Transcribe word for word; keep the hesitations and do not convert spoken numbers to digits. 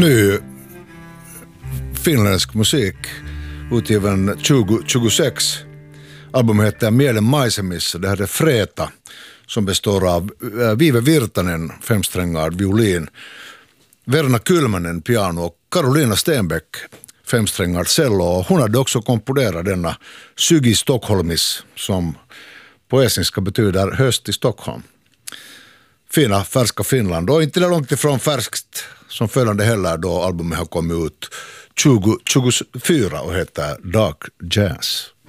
Ny finländsk musik utgiven tjugo tjugosex. Albumet heter Mielen maisemissa. Det här är Freta som består av Vive Virtanen, femsträngad violin, Verna Kylmänen, piano och Karolina Stenbeck, femsträngad cello. Och hon hade också komponerat denna Sygi Stockholmis, som på estniska betyder höst i Stockholm. Fina, färska Finland, och inte långt ifrån färskt som följande heller, då albumet har kommit ut tjugo tjugofyra och heter Dark Jazz.